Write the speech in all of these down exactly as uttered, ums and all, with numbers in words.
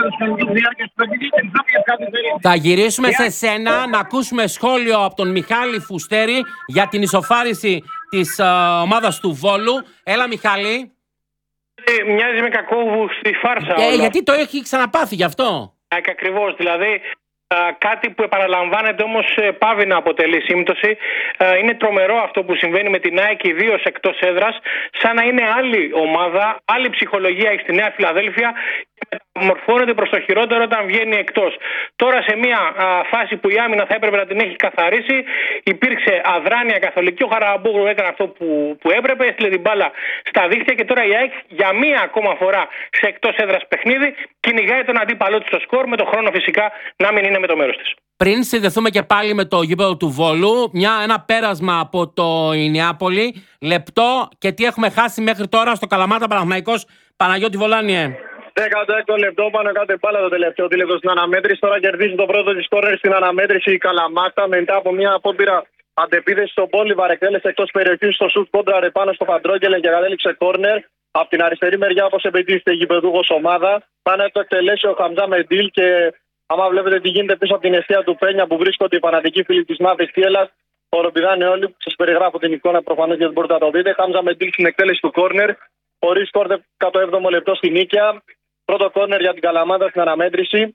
Θα γυρίσουμε σε σένα να ακούσουμε σχόλιο από τον Μιχάλη Φουστέρη για την ισοφάριση της uh, ομάδας του Βόλου. Έλα Μιχάλη. Ε, μοιάζει με κακόβουστη φάρσα. Ε, όλα. γιατί το έχει ξαναπάθει γι' αυτό. Ακριβώς, δηλαδή α, κάτι που επαναλαμβάνεται όμως ε, πάβει να αποτελεί σύμπτωση. Α, είναι τρομερό αυτό που συμβαίνει με την ΑΕΚ, ιδίως εκτός έδρας, σαν να είναι άλλη ομάδα, άλλη ψυχολογία έχει στη Νέα Φιλαδέλφια και μεταμορφώνεται προς το χειρότερο όταν βγαίνει εκτός. Τώρα σε μια α, φάση που η άμυνα θα έπρεπε να την έχει καθαρίσει, υπήρξε αδράνεια καθολική. Ο Χαραμπούγλου έκανε αυτό που, που έπρεπε, έστειλε την μπάλα στα δίχτυα και τώρα η ΑΕΚ για μία ακόμα φορά σε εκτός έδρας παιχνίδι κυνηγάει τον αντίπαλό της στο σκορ, με το χρόνο φυσικά να μην είναι με το μέρος της. Πριν συνδεθούμε και πάλι με το γήπεδο του Βόλου, μια, ένα πέρασμα από το Ινιάπολη, λεπτό και τι έχουμε χάσει μέχρι τώρα στο Καλαμάτα Παναθηναϊκός. Παναγιώτη Βολάνιε. δέκατο έκτο λεπτό, πάνω κάτω μπάλα το τελευταίο δίλεπτο στην αναμέτρηση. Τώρα κερδίζει το πρώτο της κόρνερ στην αναμέτρηση η Καλαμάτα μετά από μια απόπειρα αντεπίθεση στον Μπόλιβαρ. Εκτέλεσε εκτός περιοχής στο σουτ κόντρα πάνω στο Φαντρόγγελεν και κατέληξε κόρνερ. Από την αριστερή μεριά, όπως επαιτήθηκε η γηπεδούχος ομάδα, πάνε να το εκτελέσει ο Χαμζά Μεντίλ. Και άμα βλέπετε τι γίνεται πίσω από την αιστεία του Πένια που βρίσκονται οι φανατικοί φίλοι της Μαύρης Θύελλας, χοροπηδάνε όλοι. Σας περιγράφω την εικόνα προφανώς γιατί μπορείτε να το δείτε. Χαμζά Μεντίλ στην εκτέλεση του κόρνερ, χωρίς σκορ κάτω έβδομο λεπτό στην νίκαια. Πρώτο κόρνερ για την Καλαμάτα στην αναμέτρηση.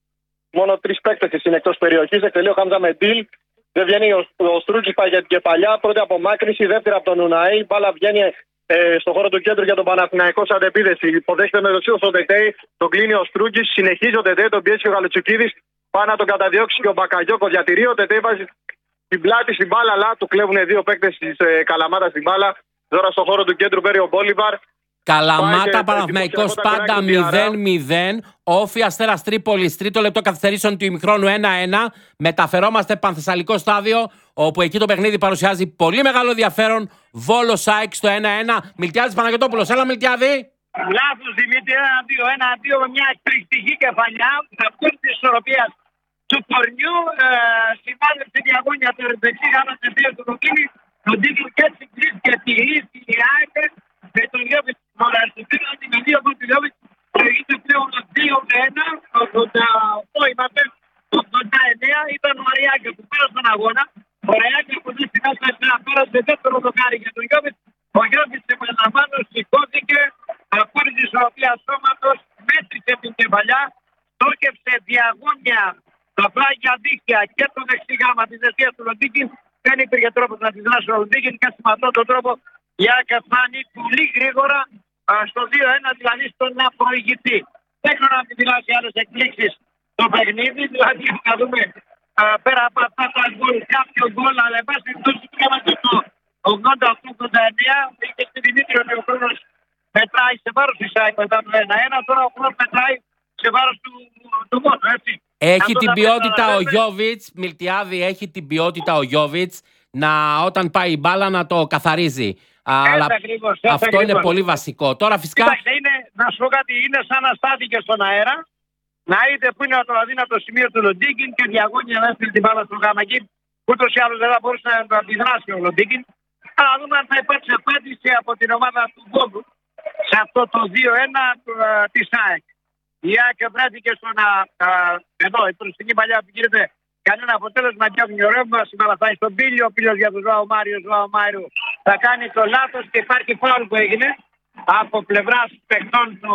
Μόνο τρεις παίκτες είναι εκτός περιοχής. Εκτελεί ο Χαμζά Μεντίλ. Δεν βγαίνει ο, ο Στρούτζης, πάει για την κεφαλιά. Πρώτη απομάκρυνση, δεύτερη από τον Ουναή. Μπάλα βγαίνει ε, στον χώρο του κέντρου για τον Παναθηναϊκό σαν αντεπίθεση. Υποδέχεται με το σύντομο ο Τετέι. Τον κλείνει ο Στρούτζης. Συνεχίζει ο Τετέι. Τον πιέσει ο Γαλουτσουκίδης. Πάει να τον καταδιώξει και ο Μπακαγιώκο διατηρεί. Ο Τετέι βάζει την πλάτη στην μπάλα, αλλά του κλέβουν δύο παίκτες της ε, Καλαμάτα στην μπάλα. Τώρα στον χώρο του κέντρου παίρνει ο Μπόλιβαρ. Καλαμάτα Παναθηναϊκός πάντα μηδέν μηδέν. Όφη Αστέρας Τρίπολης, τρίτο λεπτό καθυστερήσεων του ημιχρόνου ένα ένα. Μεταφερόμαστε Πανθεσσαλικό στάδιο, όπου εκεί το παιχνίδι παρουσιάζει πολύ μεγάλο ενδιαφέρον. Βόλος ΑΕΚ στο ένα ένα. Μιλτιάδης Παναγιωτόπουλος. Έλα Μιλτιάδη. Λάθος Δημήτρη, ένα δύο ένα δύο με μια εκπληκτική κεφαλιά. Αυτό της ισορροπίας του κορνιού ε, σημάδεψε διαγώνια του δεξί γάμα τεσσία του Κοκκίνη. Τον τίτλο και έτσι κλείστηκε τη λύση η ΑΕΚ με τον Λιώβιτ Μοραστηπίνο, την δύο από τη Λιώβιτ προηγείται πλέον δύο με ένα, ογδόντα οκτώ είμαστε, ογδόντα εννέα ήταν ο Αριάκης που πέρασε τον αγώνα. Ο Αριάκης που δεν στην άσπρη να πέρασε δεύτερο δοκάρι για τον Λιώβιτ. Ο Λιώβιτ επαναλαμβάνω σηκώθηκε, χωρίς ισορροπία σώματος, μέτρησε την κεφαλιά, στόχευσε διαγώνια τα πλάγια δίχτυα και το δεξί γάμα της αιστείας του Λοντίκιν. Δεν υπήρχε τρόπος να τη δράσει ο Λοντίκιν και με αυτόν τον τρόπο η ΑΕΚ φτάνει πολύ γρήγορα α, στο δύο ένα, δηλαδή στον να προηγηθεί. Δεν ξέρω να μην δηλώσει άλλες εκπλήξεις το παιχνίδι, δηλαδή να δούμε α, πέρα από αυτά τα γκολ, κάποιο γκολ, αλλά εν πάση περιπτώσει πήγαμε και το ογδόντα οκτώ ογδόντα εννέα, είχε στη Δημήτρη ότι ο χρόνος μετράει σε βάρος της ΑΕΚ μετά το ένα ένα, τώρα ο χρόνος μετράει σε βάρος του, του μόνο, έτσι. Έχει την ποιότητα ο Γιώβιτς, Μιλτιάδη, έχει την ποιότητα ο Γιώβιτς να όταν πάει η μπάλα να το καθαρίζει. Αλλά ακριβώς, αυτό ακριβώς. είναι πολύ βασικό. Τώρα φυσικά. Κοίταξε, είναι, να σου πω κάτι, είναι σαν να στάθηκε στον αέρα, να είδε που είναι το αδύνατο σημείο του Λοντίκιν και διαγώνια να έστειλε την μπάλα στο γάμα εκεί. Ούτως ή άλλως δεν θα μπορούσε να αντιδράσει ο Λοντίκιν. Αλλά δούμε αν θα υπάρξει απάντηση από την ομάδα του Βόλου σε αυτό το δύο ένα της ΑΕΚ. Η ΑΕΚ βρέθηκε στο να. Εδώ, η προστινή παλιά που γίνεται κανένα αποτέλεσμα και ο ρεύμα. Σήμερα θα είναι στον Πίλιο. Ο Πίλιος για τον Ζωάο Μάριο. Ο Ζωάο Μάριο θα κάνει το λάθος και υπάρχει φάουλ που έγινε από πλευράς παιχτών του,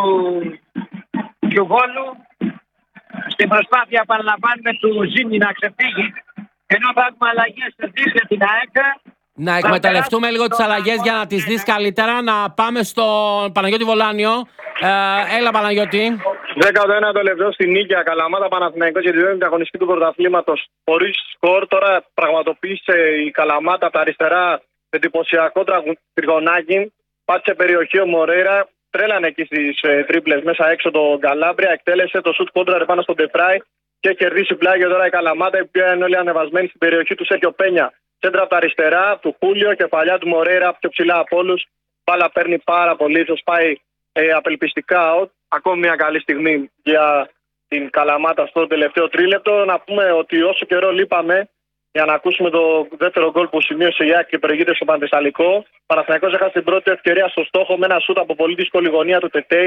του Βόλου. Στην προσπάθεια, παραλαμβάνουμε, του Ζήνη να ξεφύγει. Ενώ θα έχουμε αλλαγές σε δύο για την ΑΕΚ. Να εκμεταλλευτούμε λίγο τις αλλαγές για να τις δεις καλύτερα. Να πάμε στον Παναγιώτη Βολάνιο. Ε, έλα Παναγιώτη. δέκατο ένατο λεπτό στην νίκαια Καλαμάτα Παναθηναϊκός για τη δεύτερη αγωνιστική του πρωταθλήματος χωρίς σκορ. Τώρα πραγματοποίησε η Καλαμάτα από τα αριστερά εντυπωσιακό τριγωνάκι. Πάτησε περιοχή ο Μορέιρα. Τρέλανε εκεί στις ε, τρίπλες μέσα έξω τον Καλάμπρια. Εκτέλεσε το σουτ κόντρα πάνω στον Τεφράι και κερδίσει πλάγιο τώρα η Καλαμάτα, η οποία είναι όλοι ανεβασμένοι στην περιοχή του Σέρκιο Πένια. Σέντρα από τα αριστερά του Χούλιο, κεφαλιά του Μορέιρα πιο ψηλά από όλους. Μπάλα παίρνει πάρα πολύ, ίσως πάει ε, απελπιστικά out. Ακόμη μια καλή στιγμή για την Καλαμάτα στο τελευταίο τρίλεπτο. Να πούμε ότι όσο καιρό λείπαμε για να ακούσουμε το δεύτερο γκολ που σημείωσε η ΑΕΚ και προηγείται στο Πανθεσσαλικό, ο Παναθηναϊκός έχασε την πρώτη ευκαιρία στο στόχο με ένα σούτ από πολύ δύσκολη γωνία του Τετέι.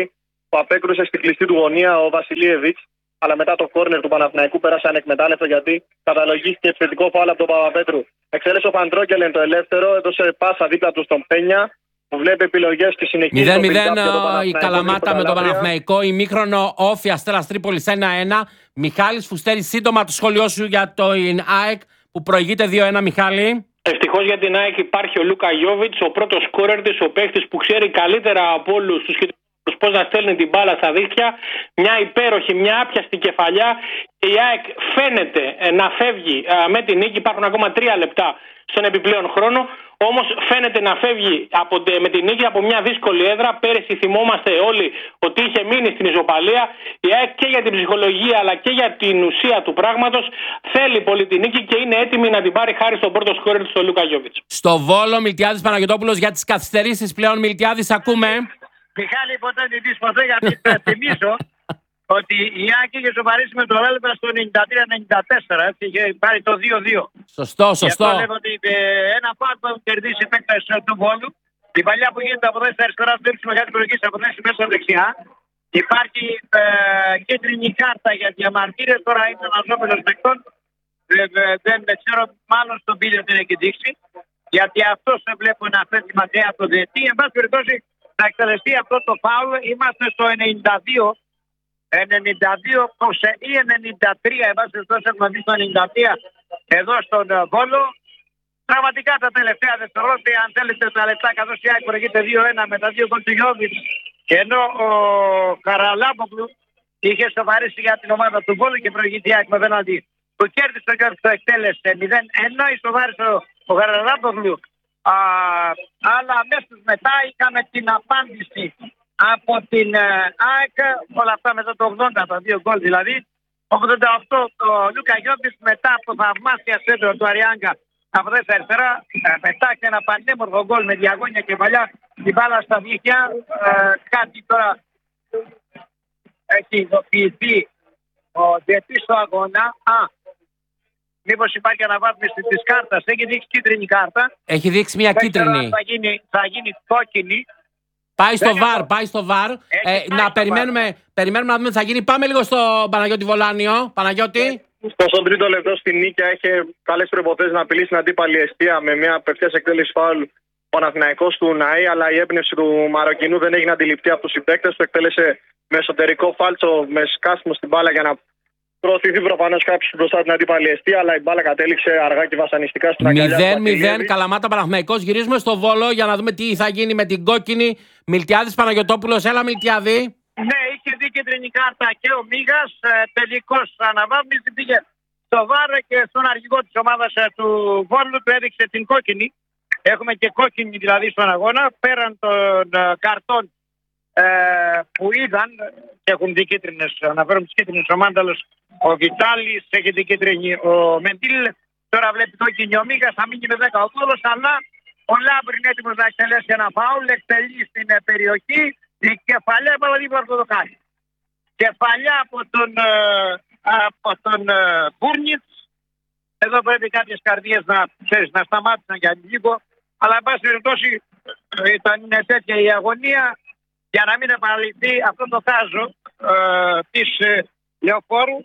που απέκρουσε στην κλειστή του γωνία ο Βασιλίεβιτς. Αλλά μετά το κόρνερ του Παναθηναϊκού πέρασε ανεκμετάλλευτο γιατί καταλογίστηκε επιθετικό φάουλ από τον Παπαπέτρου. Εξέλεξε ο Παντρόκελεν το ελεύθερο, έδωσε πάσα δίπλα του στον Πένια που βλέπει επιλογές και συνεχίζει. μηδέν μηδέν η Καλαμάτα με τον Παναθηναϊκό. Ημίχρονο Όφη Αστέρας Τρίπολης ένα ένα. Μιχάλης Φουστέρη, σύντομα το σχόλιο σου για το ΑΕΚ που προηγείται δύο ένα, Μιχάλη. Ευτυχώς για την ΑΕΚ υπάρχει ο Λούκα Γιόβιτς, ο πρώτος σκόρερ της, ο παίκτης που ξέρει καλύτερα από όλους τους πώς να στέλνει την μπάλα στα δίχτυα. Μια υπέροχη, μια άπιαστη κεφαλιά. Και η ΑΕΚ φαίνεται να φεύγει με την νίκη. Υπάρχουν ακόμα τρία λεπτά στον επιπλέον χρόνο. Όμως φαίνεται να φεύγει από, με την νίκη από μια δύσκολη έδρα. Πέρυσι θυμόμαστε όλοι ότι είχε μείνει στην ισοπαλία. Η ΑΕΚ και για την ψυχολογία αλλά και για την ουσία του πράγματος θέλει πολύ την νίκη και είναι έτοιμη να την πάρει χάρη στον πρώτο σκόρερ του, στον Λούκα Γιόβιτς. Στο Βόλο, Μιλτιάδης Παναγιωτόπουλος για τις καθυστερήσεις πλέον. Μιλτιάδης, ακούμε. Μιχάλη, ποτέ δεν της ποτέ, γιατί θα θυμίσω ότι η Άκη είχε σοβαρήσει με το Βέλβρα στο ενενήντα τρία ενενήντα τέσσερα, έτσι, είχε πάρει το δύο δύο. Σωστό, σωστό. Γι' αυτό λέω ότι ε, ένα φάουλ που έχουν κερδίσει οι παίκτες του Βόλου, η παλιά που γίνεται από δέση αριστερά, βλέπει μεγάλη προηγή από δέση μέσα δεξιά. Υπάρχει ε, κίτρινη κάρτα για διαμαρτύρες, τώρα είναι ένας όπελος παικτών. Ε, ε, δεν ξέρω, μάλλον στον πύλιο δεν έχει δείξει, γιατί αυτός δεν βλέπω να φέρει μακριά από το διετή. Εν πάση περιπτώσει, θα εκτελεστεί αυτό το φάουλ. Είμαστε στο ενενήντα δύο. ενενήντα δύο ή ενενήντα τρία. Εν πάση περιπτώσει, έχουμε δει στο ενενήντα τρία εδώ στον Βόλο. Πραγματικά τα τελευταία δευτερόλεπτα, αν θέλετε τα λεπτά, καθώς η ΑΕΚ προηγείται δύο ένα με τα δύο γκολ του Γιόβιτς. Ενώ ο Καραλάμπογλου είχε σοβαρήσει για την ομάδα του Βόλου και προηγείται η ΑΕΚ με πέναλτι που κέρδισε ο Γιόβιτς, το εκτέλεσε μηδέν ένα. Ισοβάρισε ο Καραλάμπογλου. Α, αλλά αμέσως μετά είχαμε την απάντηση από την ΑΕΚ, όλα αυτά μετά το ογδόντα, τα δύο γκολ δηλαδή. ογδόντα οκτώ το Λούκα Γιόβιτς μετά από θαυμάσια σέντρο του Αριάγκα από δέση αριστερά, μετά και ένα πανέμορφο γκολ με διαγώνια και παλιά την μπάλα στα δίχτυα. Ε, κάτι τώρα έχει ειδοποιηθεί ο διετής στο αγώνα. Α, μήπως υπάρχει αναβάθμιση της κάρτας. Έχει δείξει κίτρινη κάρτα. Έχει δείξει μια Δεν κίτρινη. Θα γίνει, θα γίνει κόκκινη. Πάει στο Δεν βαρ, έχω... πάει στο βαρ. Ε, πάει να στο περιμένουμε, περιμένουμε να δούμε τι θα γίνει. Πάμε λίγο στο Παναγιώτη Βολάνιο. Παναγιώτη. Στο τρίτο λεπτό στην Νίκαια είχε καλές προϋποθέσεις να απειλήσει την αντίπαλη εστία με μια απευθείας εκτέλεση φάουλ Παναθηναϊκός του Ναή, αλλά η έμπνευση του Μαροκινού δεν έγινε αντιληπτή από τους συμπαίκτες. Το εκτέλεσε με εσωτερικό φάλτσο, με σκάσιμο στην μπάλα για να προωθηθεί προφανώς κάποιος μπροστά την αντίπαλη εστία, αλλά η μπάλα κατέληξε αργά και βασανιστικά στην αγκαλιά. μηδέν μηδέν Καλαμάτα Παναθηναϊκός. Γυρίζουμε στο Βόλο για να δούμε τι θα γίνει με την κόκκινη. Μιλτιάδης Παναγιωτόπουλος, έλα Μιλτιάδη. Ναι, είχε δει κίτρινη κάρτα και ο Μίγας. Ε, τελικώς αναβάθμιση πήγε στο βάρ και στον αρχηγό της ομάδας ε, του Βόλου του έδειξε την κόκκινη. Έχουμε και κόκκινη δηλαδή στον αγώνα. Πέραν των ε, καρτών ε, που είδαν και έχουν δει κίτρινες, αναφέρομαι τις κίτρινες, ο Μάνταλος, ο Βιτάλης, έχει δει κίτρινη ο Μεντήλ. Τώρα βλέπει κόκκινη ο Μίγας, θα μείνει με δέκα ο Βόλος, αλλά ο Λάμπρη είναι έτοιμος να εκτελέσει ένα φάουλ, εκτελεί στην ε, περιοχή. Η κεφαλιά παραδείγμα από το δοκάρι. Κεφαλιά από τον, ε, από τον ε, Μπούρνιτς. Εδώ πρέπει κάποιες καρδιές να, ξέρεις, να σταμάτησαν για λίγο. Αλλά εν πάση περιπτώσει ήταν τέτοια η αγωνία για να μην επαναληφθεί αυτό το κάζο ε, της ε, Λεωφόρου.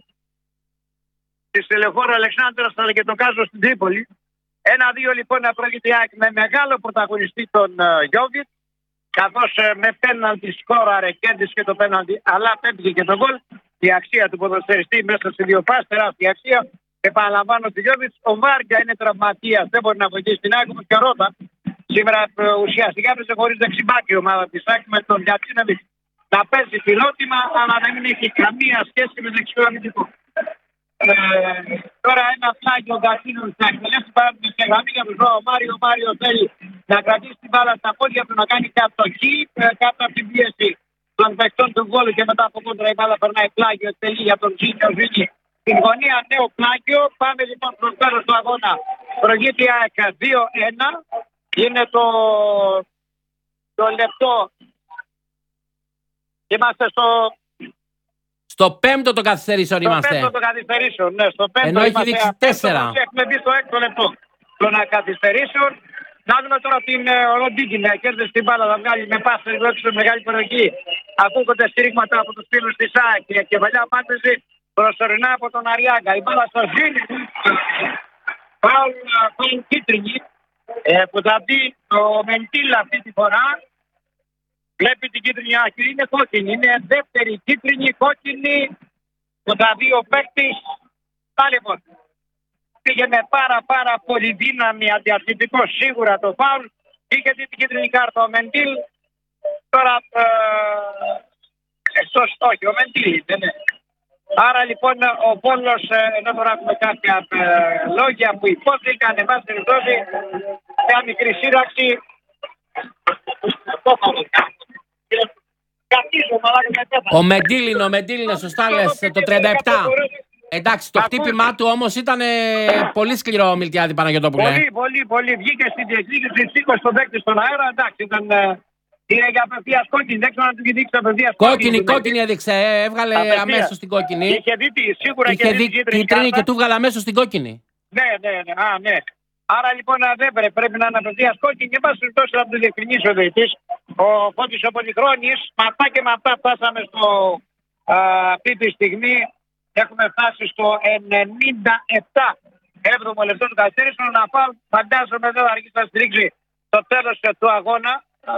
Της Λεωφόρου Αλεξάνδρας αλλά και το κάζο στην Τρίπολη. Ένα-δύο λοιπόν να πρόκειται με μεγάλο πρωταγωνιστή τον ε, Γιόβιτ. Καθώς ε, με πέναλτι σκόραρε, κέρδισε και το πέναλτι, αλλά πέφτει και το γκολ. Η αξία του ποδοσφαιριστή μέσα σε δύο πας, τεράστια αξία. Επαναλαμβάνω του Γιόβιτς. Ο Βάρκα είναι τραυματίας, δεν μπορεί να βοηθήσει την άκρη και ο Ρότα. Σήμερα ε, ουσιαστικά έπαιζε χωρίς δεξιμπάκι η ομάδα της άκρη με τον Γιατσίνεβιτ να παίζει φιλότιμα, αλλά να μην έχει καμία σχέση με δεξιό αμυντικό. Ε, τώρα ένα πλάγιο Γκασίνο θα εκτελέσει παράδειγμα σε γραμμή για τον Ζωά. Ο Μάριο, Μάριο θέλει να κρατήσει την μπάλα στα πόδια του, να κάνει κατοχή ε, κάτω από την πίεση των παιχτών του Βόλου και μετά από κόντρα η μπάλα περνάει πλάγιο, εκτελεί για τον Ζήνιο Ζήνη. Στην γωνία νέο πλάγιο. Πάμε λοιπόν στο τέλος του αγώνα. Προηγείται η ΑΕΚ δύο ένα. Είναι το, το λεπτό. Είμαστε στο... Στο πέμπτο των καθυστερήσεων είμαστε. Στο πέμπτο των καθυστερήσεων, ναι. Στο πέμπτο ενώ έχει δείξει τέσσερα. Έχουμε μπει στο έκτο λεπτό των καθυστερήσεων. Να δούμε τώρα την Ροντίκη να κέρδισε την μπάλα, θα βγάλει με πάσα σε μεγάλη περιοχή. Ακούγονται στήριγματα από τους φίλους της ΑΕΚ και κεφαλιά μάθηση προσωρινά από τον Αριάγκα. Η μπάλα στο Ζήνη, φάουλ κίτρινη ε, που θα δει το Μεντίλα αυτή τη φορά. Βλέπει την κίτρινη άκρη, είναι κόκκινη, είναι δεύτερη κίτρινη κόκκινη που θα δει ο παίκτης. Πάλι λοιπόν. Πήγαινε πάρα πάρα πολύ δύναμη, αντιαθλητικό σίγουρα το φάουλ. Είχε την κίτρινη κάρτα ο Μεντίλ. Τώρα ε, εκτός όχι, ο Μεντίλ δεν είναι. Άρα λοιπόν ο Βόλος, ενώ τώρα έχουμε κάποια ε, λόγια που υπόθηκαν, εν πάση περιπτώσει, μια μικρή σύραξη. Ο Μεντίλ είναι, ο Μεντίλ είναι, σωστά λες, το τριάντα επτά. Εντάξει, το χτύπημά του όμως ήταν ε, πολύ σκληρό ο Μιλτιάδη Παναγιωτόπουλε. Πολύ, πολύ, πολύ. Βγήκε στην διεκδίκηση, σήκωσε τον παίκτη στον αέρα. Εντάξει, ήταν. Είναι για απευθείας κόκκινη. Δεν ξέρω να του δείξει απευθείας κόκκινη. Κόκκινη, κόκκινη έδειξε. Ε, έβγαλε αμέσως την κόκκινη. Είχε δει τι, σίγουρα είχε δει την κίτρινη και του βγάλε αμέσως την κόκκινη. Ναι, ναι, ναι. Α, ναι. Άρα λοιπόν δεν πρέπει, πρέπει να είναι απευθείας κόκκινη. Και πάση περιπτώσει να του διευκρινίσει ο διαιτητής. Ο Φώτης ο Πολυχρόνης. Με αυτά και με αυτά φτάσαμε στο, α, αυτή τη στιγμή. Έχουμε φτάσει στο ενενήντα επτά. έβδομο λεπτό του καθυστέρησης. Να πάω, φαντάζομαι εδώ αργήσει να στηρίξει το τέλος του αγώνα.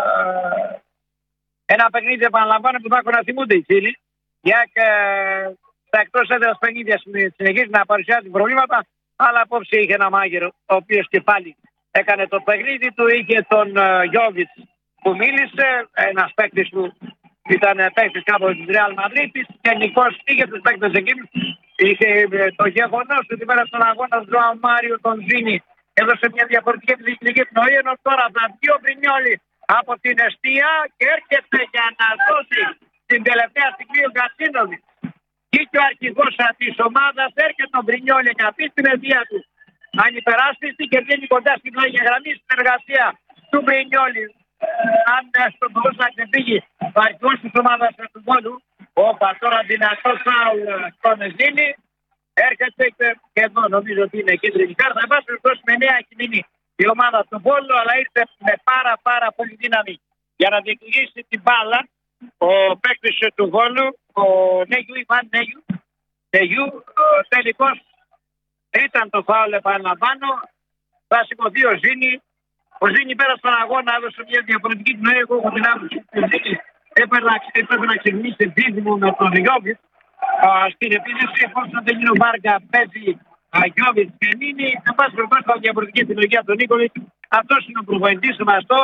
Ένα παιχνίδι, επαναλαμβάνω, που θα έχουν να θυμούνται οι φίλοι. Για και στα εκτός έδρας παιχνίδια συνεχίζει να παρουσιάζει προβλήματα. Αλλά απόψε είχε ένα μάγειρο, ο οποίος και πάλι έκανε το παιχνίδι του. Είχε τον Γιόβιτς που μίλησε, ένας παίκτης που ήταν παίκτης κάπου της Ρεάλ Μαδρίτης. Γενικώς είχε τους παίκτες εκείνους. Είχε το γεγονός ότι πέρα στον αγώνα του Ζωάου Μάριο τον Ζήνη έδωσε μια διαφορετική επιθυμητική πνοή. Ενώ τώρα θα βγει ο Μπρινιόλι από την εστία και έρχεται για να δώσει την τελευταία στιγμή ο Γκατσίνοβιτς. Και ο αρχηγός της ομάδας έρχεται ο Μπρινιόλι και αφήσει την αιτία του ανυπεράσπιστη και βγαίνει κοντά στην πλάγια γραμμή συνεργασία του Μπρινιόλι. Ε, αν έστω μπορούσε να ξεφύγει ο αρχηγός της ομάδας του Βόλου, όπα τώρα δυνατό φάουλ στον Ζήνη, έρχεται και, και εδώ νομίζω ότι είναι κίτρινη κάρτα. Εν πάση περιπτώσει με νέα έχει μείνει η ομάδα του Βόλου, αλλά ήρθε με πάρα πάρα πολύ δύναμη για να διεκδικήσει την μπάλα. Ο παίκτης του Βόλου, ο Νέγιου, Ιβάν Νέγιου, Νέγιου τελικώς ήταν το φάουλ, επαναλαμβάνω. Θα σηκωθεί ο Ζήνη. Ο Ζήνη πέρα στον αγώνα έδωσε μια διαφορετική πνοή. Εγώ έχω την άποψη του Ζήνη. Έπρεπε να ξεκινήσει δίδυμο με τον Γιόβιτς στην επίθεση. Εφόσον δεν είναι ο Μπάρκα, παίζει Γιόβιτς και Νίνη. Εν πάση περιπτώσει, θα διαφορετική επιλογή από τον Νίκολη. Αυτός είναι ο προπονητής του Μαστό.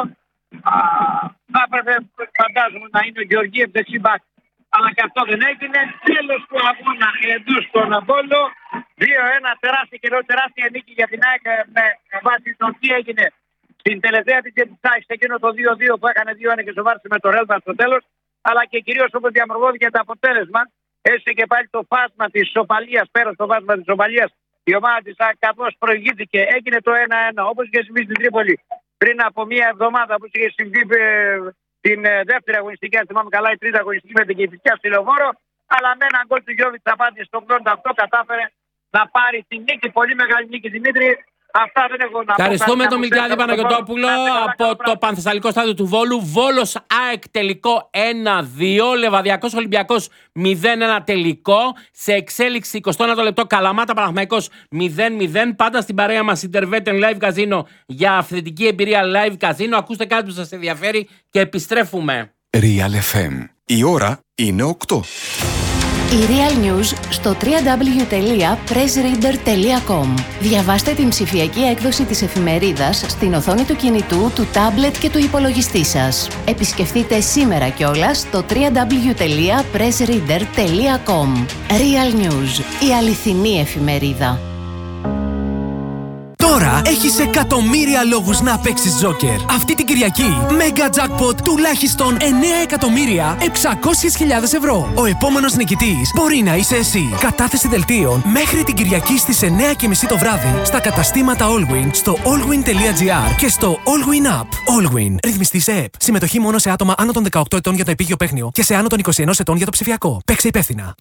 Θα έπρεπε, φαντάζομαι, να είναι ο Γεωργίευ δεξιμπάκ. Αλλά και αυτό δεν έγινε. Τέλος του αγώνα εντός στον Βόλο. δύο ένα τεράστια και τεράστια νίκη για την ΑΕΚ με βάση το τι έγινε στην τελευταία της ΑΕΚ σε εκείνο το δύο δύο που έκανε δύο ένα και σοβάρσε με το Ρέλβα στο τέλος. Αλλά και κυρίως όπως διαμορφώθηκε το αποτέλεσμα. Έστω και πάλι το φάσμα της ισοπαλίας, πέρα στο φάσμα της ισοπαλίας, η ομάδα της ΑΕΚ καθώς προηγήθηκε, έγινε το ένα ένα. Όπως είχε συμβεί στην Τρίπολη πριν από μία εβδομάδα, όπως είχε συμβεί την δεύτερη αγωνιστική, αν θυμάμαι καλά, η τρίτη αγωνιστική με την Κηφισιά στη Λεωφόρο. Αλλά με έναν γκολ του Γιώβιτς απάντησε στο ογδόντα οκτώ, κατάφερε να πάρει την νίκη, πολύ μεγάλη νίκη Δημήτρη. Αυτά δεν έχω να πω. Ευχαριστούμε τον Μιλτιάδη Παναγιωτόπουλο από το Πανθεσσαλικό Στάδιο του Βόλου. Βόλος ΑΕΚ τελικό ένα δύο. Λεβαδιακός Ολυμπιακός μηδέν ένα τελικό. Σε εξέλιξη εικοστό ένατο λεπτό Καλαμάτα Παναθηναϊκός μηδέν μηδέν. Πάντα στην παρέα μας Interveten Live Casino για αυθεντική εμπειρία Live Casino. Ακούστε κάτι που σας ενδιαφέρει και επιστρέφουμε. Real εφ εμ. Η ώρα είναι οκτώ. Η Real News στο double-u double-u double-u τελεία press reader τελεία com. Διαβάστε την ψηφιακή έκδοση της εφημερίδας στην οθόνη του κινητού, του τάμπλετ και του υπολογιστή σας. Επισκεφτείτε σήμερα κιόλας το double-u double-u double-u τελεία press reader τελεία com. Real News, η αληθινή εφημερίδα. Τώρα έχεις εκατομμύρια λόγους να παίξεις Joker. Αυτή την Κυριακή, Mega Jackpot τουλάχιστον εννέα εκατομμύρια εξακόσιες χιλιάδες ευρώ. Ο επόμενος νικητής μπορεί να είσαι εσύ. Κατάθεση δελτίων μέχρι την Κυριακή στις εννέα και μισή το βράδυ στα καταστήματα Allwyn, στο allwyn τελεία gr και στο Allwyn App. Allwyn. Ρυθμιστή σε ΕΠ. Συμμετοχή μόνο σε άτομα άνω των δεκαοκτώ ετών για το επίγειο παίχνιο και σε άνω των είκοσι ένα ετών για το ψηφιακό. Παίξε υπεύθυνα.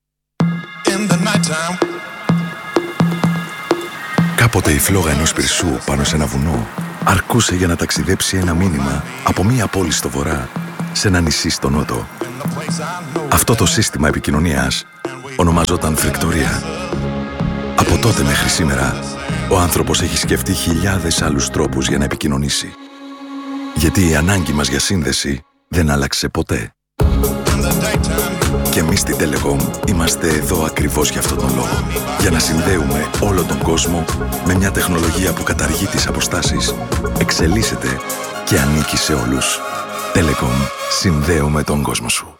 Κάποτε η φλόγα ενός πυρσού πάνω σε ένα βουνό αρκούσε για να ταξιδέψει ένα μήνυμα από μία πόλη στο βορρά σε ένα νησί στο νότο. Αυτό το σύστημα επικοινωνίας ονομαζόταν φρικτορία. Από τότε μέχρι σήμερα, ο άνθρωπος έχει σκεφτεί χιλιάδες άλλους τρόπους για να επικοινωνήσει. Γιατί η ανάγκη μας για σύνδεση δεν άλλαξε ποτέ. Και εμείς στην Telecom είμαστε εδώ ακριβώς για αυτόν τον λόγο. Για να συνδέουμε όλο τον κόσμο με μια τεχνολογία που καταργεί τις αποστάσεις, εξελίσσεται και ανήκει σε όλους. Telecom, συνδέουμε τον κόσμο σου.